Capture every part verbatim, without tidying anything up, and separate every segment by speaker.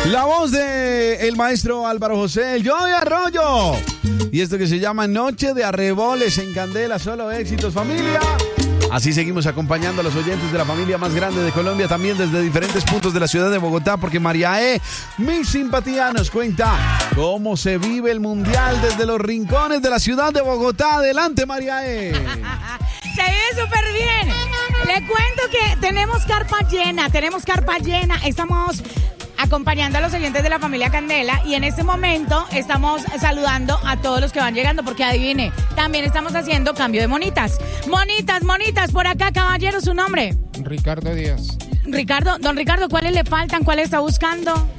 Speaker 1: La voz de el maestro Álvaro José, el Joey Arroyo. Y esto que se llama Noche de Arreboles en Candela, solo éxitos, familia. Así seguimos acompañando a los oyentes de la familia más grande de Colombia, también desde diferentes puntos de la ciudad de Bogotá, porque María E., mi simpatía, nos cuenta cómo se vive el mundial desde los rincones de la ciudad de Bogotá. Adelante, María E.
Speaker 2: Se vive súper bien. Le cuento que tenemos carpa llena, tenemos carpa llena. Estamos acompañando a los oyentes de la familia Candela y en este momento estamos saludando a todos los que van llegando porque adivine, también estamos haciendo cambio de monitas. Monitas, monitas, por acá, caballero, ¿su nombre?
Speaker 3: Ricardo Díaz.
Speaker 2: Ricardo, don Ricardo, ¿cuáles le faltan? ¿Cuáles está buscando?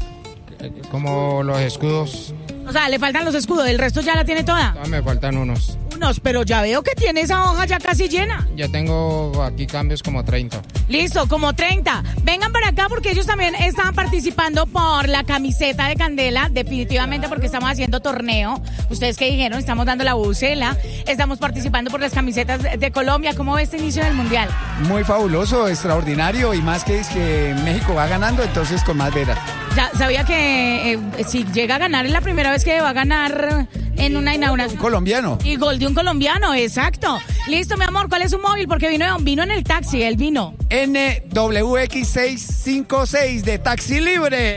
Speaker 3: Como los escudos.
Speaker 2: O sea, le faltan los escudos, ¿el resto ya la tiene toda?
Speaker 3: Ah, me faltan unos.
Speaker 2: Unos, pero ya veo que tiene esa hoja ya casi llena.
Speaker 3: Ya tengo aquí cambios como treinta.
Speaker 2: Listo, como treinta. Vengan para acá porque ellos también están participando por la camiseta de Candela, definitivamente porque estamos haciendo torneo. Ustedes que dijeron, estamos dando la bucela, estamos participando por las camisetas de Colombia. ¿Cómo ve este inicio del Mundial?
Speaker 4: Muy fabuloso, extraordinario y más que es que México va ganando, entonces con más veras.
Speaker 2: Ya sabía que eh, si llega a ganar es la primera vez que va a ganar en una inauguración.
Speaker 4: Un colombiano.
Speaker 2: Y gol de un colombiano, exacto. Listo, mi amor, ¿cuál es su móvil? Porque vino, vino en el taxi, él vino.
Speaker 4: N W X seiscientos cincuenta y seis de Taxi Libre.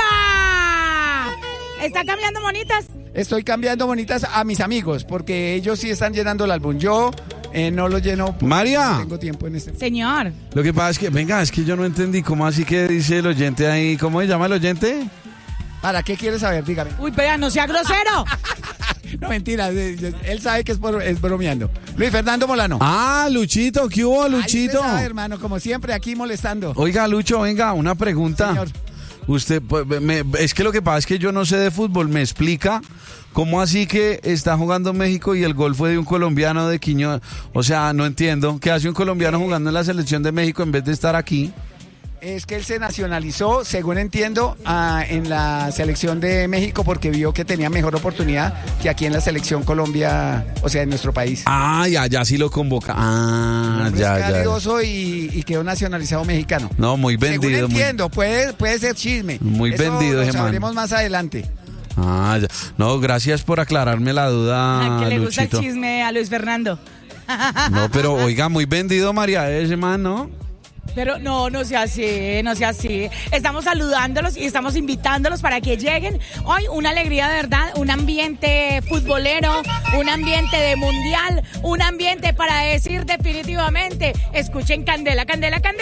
Speaker 2: ¡Epa! ¿Está cambiando monitas?
Speaker 4: Estoy cambiando bonitas a mis amigos porque ellos sí están llenando el álbum. Yo eh, no lo lleno.
Speaker 1: María.
Speaker 4: No tengo tiempo en este.
Speaker 2: Señor.
Speaker 1: Lo que pasa es que, venga, es que yo no entendí cómo así que dice el oyente ahí. ¿Cómo se llama el oyente?
Speaker 4: ¿Para qué quieres saber? Dígame.
Speaker 2: Uy, vea, no sea grosero.
Speaker 4: No, mentira, él sabe que es, por, es bromeando. Luis Fernando Molano.
Speaker 1: Ah, Luchito, ¿qué hubo, Luchito?
Speaker 4: Ay, sabe, hermano, como siempre, aquí molestando.
Speaker 1: Oiga, Lucho, venga, una pregunta.
Speaker 4: Señor.
Speaker 1: Usted, pues, me, es que lo que pasa es que yo no sé de fútbol, ¿me explica? ¿Cómo así que está jugando México y el gol fue de un colombiano de Quiñones? O sea, no entiendo. ¿Qué hace un colombiano jugando en la selección de México en vez de estar aquí?
Speaker 4: Es que él se nacionalizó, según entiendo, uh, en la selección de México porque vio que tenía mejor oportunidad que aquí en la selección Colombia, o sea, en nuestro país.
Speaker 1: Ah, ya, ya sí lo convoca. Ah, ya,
Speaker 4: es
Speaker 1: ya.
Speaker 4: calidoso y, y quedó nacionalizado mexicano.
Speaker 1: No, muy vendido.
Speaker 4: Según entiendo,
Speaker 1: muy,
Speaker 4: puede, puede ser chisme.
Speaker 1: Muy
Speaker 4: Eso
Speaker 1: vendido,
Speaker 4: lo
Speaker 1: ese man.
Speaker 4: sabremos más adelante.
Speaker 1: Ah, ya. No, gracias por aclararme la duda,
Speaker 2: Ah, que le
Speaker 1: Luchito.
Speaker 2: gusta el chisme a Luis Fernando.
Speaker 1: No, pero oiga, muy vendido María, ese man, ¿no?
Speaker 2: Pero no, no sea así, no sea así. Estamos saludándolos y estamos invitándolos para que lleguen. Hoy una alegría de verdad, un ambiente futbolero, un ambiente de mundial, un ambiente para decir definitivamente, escuchen Candela, Candela, Candela.